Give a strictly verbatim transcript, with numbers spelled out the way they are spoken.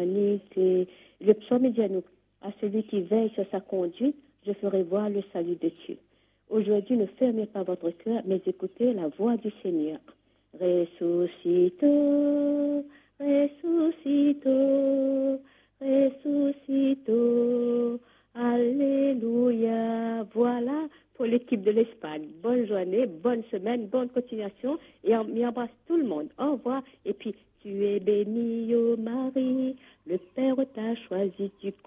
humanité. Le psaume dit à nous, à celui qui veille sur sa conduite, je ferai voir le salut de Dieu. Aujourd'hui, ne fermez pas votre cœur, mais écoutez la voix du Seigneur. Ressuscito, ressuscito, ressuscito, alléluia. Voilà pour l'équipe de l'Espagne. Bonne journée, bonne semaine, bonne continuation et on embrasse tout le monde. Au revoir. Et puis, tu es bénie, ô Marie, le Père t'a choisi, tu